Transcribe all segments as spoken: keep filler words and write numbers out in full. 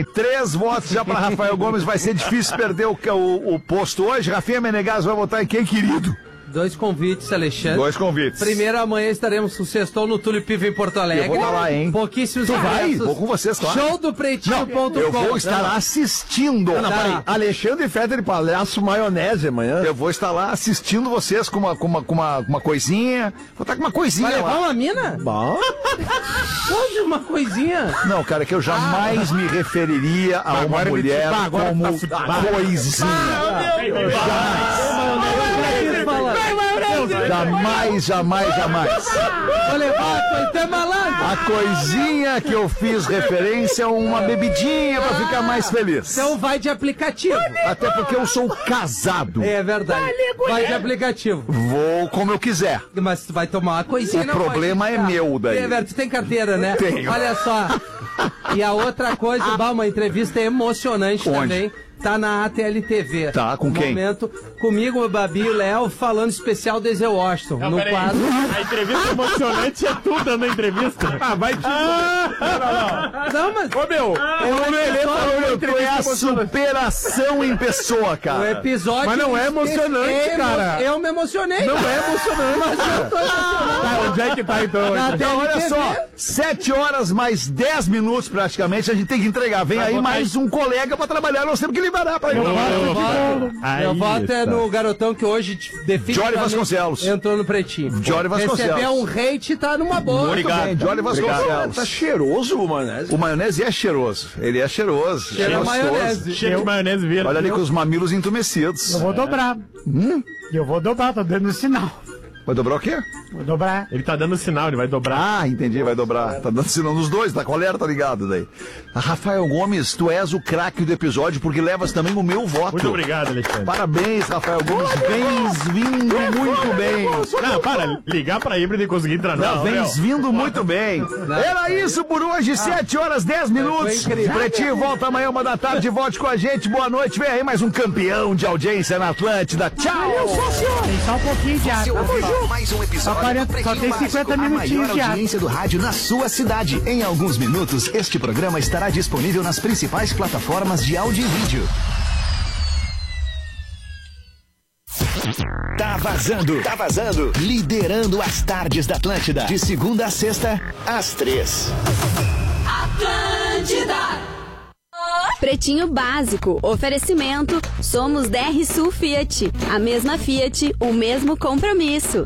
Três votos já para Rafael Gomes. Vai ser difícil perder o, o, o posto hoje. Rafinha Menegas vai votar em quem, querido? Dois convites, Alexandre. Dois convites. Primeiro, amanhã estaremos com o Sextou no Túlio Piva em Porto Alegre. Eu vou estar lá, hein? Pouquíssimos Tu vai? ingressos. Vou com vocês, claro. Show do pretinho ponto com. Eu vou estar lá assistindo. Não, não, peraí. Alexandre Fetter Palhaço Maionese amanhã. Eu vou estar lá assistindo vocês com uma, com uma, com uma, uma coisinha. Vou estar com uma coisinha Vai levar lá. uma mina? Bom. Pode uma coisinha. Não, cara, que eu jamais ah. me referiria a uma agora mulher tá, agora como tá coisinha. Ah, meu Deus. Jamais, jamais, jamais. Vou levar a coisa malandro. A coisinha que eu fiz referência é uma bebidinha pra ficar mais feliz. Então vai de aplicativo. Até porque eu sou casado. É verdade. Vai de aplicativo. Vou como eu quiser. Mas tu vai tomar uma coisinha. O não problema pode é meu daí. É verdade, tu tem carteira, né? Tenho. Olha só. E a outra coisa, bah, uma entrevista emocionante Onde? também. Tá na A T L T V. Tá, com no quem? Momento, comigo, o Babi e o Léo, falando especial Denzel Washington. Não, no quadro. A entrevista emocionante é tu dando a entrevista. Ah, vai te... Ah, não, não. Não, mas... Ô, meu, o Lelê falou Eu tô é a superação em pessoa, O cara. episódio... Mas não é emocionante, é, cara. Eu me emocionei. Não é emocionante. Mas eu tô emocionado. Tá, onde é que tá então? Na Então, olha T L T V. só, sete horas mais dez minutos praticamente, a gente tem que entregar. Vem aí mais um colega pra trabalhar, nós temos que liberar pra ele. Meu voto, Aí meu voto é está. no garotão que hoje definitivamente Jory Vasconcelos. entrou no pretinho. Jory Vasconcelos. Recebeu um hate e tá numa boa. Muito bem, Jory Vasconcelos. Tá cheiroso o maionese. O maionese é cheiroso. Ele é cheiroso. Cheira é a gostoso. maionese. Cheio de maionese verde. Olha ali com os mamilos entumecidos. Eu vou dobrar. Hum? Eu vou dobrar, tô dando sinal. Vai dobrar o quê? Vou dobrar. Ele tá dando sinal, ele vai dobrar. Ah, entendi, vai dobrar. Tá dando sinal nos dois, tá colher, tá ligado daí. Ah, Rafael Gomes, tu és o craque do episódio porque levas também o meu voto. Muito obrigado, Alexandre. Parabéns, Rafael Gomes. Vens vindo muito bem. Não, para, ligar pra híbrido e conseguir entrar. Não, Não, vens meu. vindo muito bem. Era isso por hoje, sete horas, dez minutos. Foi incrível. Pretinho volta amanhã, uma da tarde, volte com a gente. Boa noite, vem aí mais um campeão de audiência na Atlântida. Tchau. Tem só um pouquinho de Você água. ouviu mais um episódio Só quarenta, do Pretinho só tem Básico, cinquenta a minutinhos maior de água. audiência do rádio na sua cidade. Em alguns minutos, este programa estará disponível nas principais plataformas de áudio e vídeo. Tá vazando, tá vazando. Liderando as tardes da Atlântida. De segunda a sexta, às três. Atlântida. Pretinho Básico, oferecimento, somos D R Sul Fiat, a mesma Fiat, o mesmo compromisso.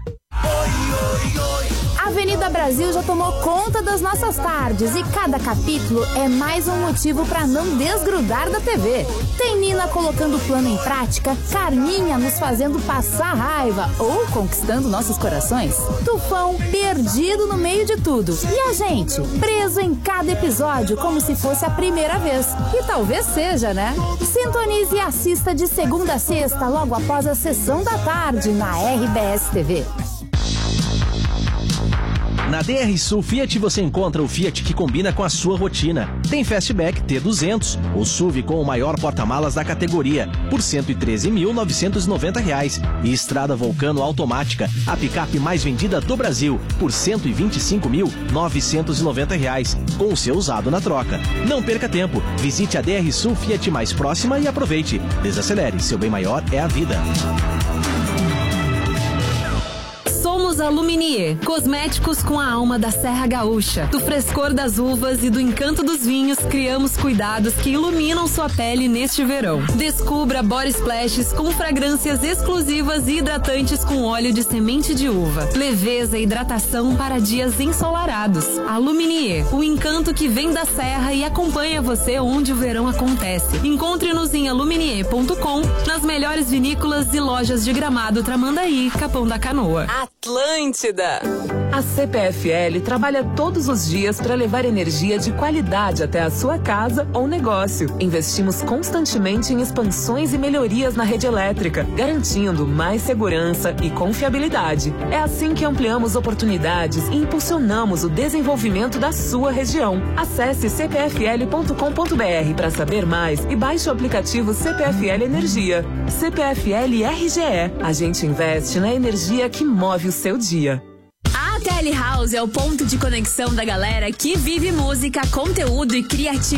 Avenida Brasil já tomou conta das nossas tardes e cada capítulo é mais um motivo para não desgrudar da T V. Tem Nina colocando o plano em prática, Carminha nos fazendo passar raiva ou conquistando nossos corações, Tufão perdido no meio de tudo e a gente preso em cada episódio como se fosse a primeira vez. E talvez seja, né? Sintonize e assista de segunda a sexta logo após a sessão da tarde na R B S T V. Na D R Sul Fiat você encontra o Fiat que combina com a sua rotina. Tem Fastback T duzentos, o S U V com o maior porta-malas da categoria, por cento e treze mil novecentos e noventa reais. E Estrada Vulcano automática, a picape mais vendida do Brasil, por cento e vinte e cinco mil novecentos e noventa reais, com o seu usado na troca. Não perca tempo, visite a D R Sul Fiat mais próxima e aproveite. Desacelere, seu bem maior é a vida. Somos a Luminier, cosméticos com a alma da Serra Gaúcha. Do frescor das uvas e do encanto dos vinhos, criamos cuidados que iluminam sua pele neste verão. Descubra body splashes com fragrâncias exclusivas e hidratantes com óleo de semente de uva. Leveza e hidratação para dias ensolarados. A Luminier, o encanto que vem da Serra e acompanha você onde o verão acontece. Encontre-nos em aluminier ponto com, nas melhores vinícolas e lojas de Gramado, Tramandaí, Capão da Canoa. Atlântida. A C P F L trabalha todos os dias para levar energia de qualidade até a sua casa ou negócio. Investimos constantemente em expansões e melhorias na rede elétrica, garantindo mais segurança e confiabilidade. É assim que ampliamos oportunidades e impulsionamos o desenvolvimento da sua região. Acesse c p f l ponto com ponto b r para saber mais e baixe o aplicativo C P F L Energia. C P F L R G E. A gente investe na energia que move o seu dia. A Tele House é o ponto de conexão da galera que vive música, conteúdo e criatividade.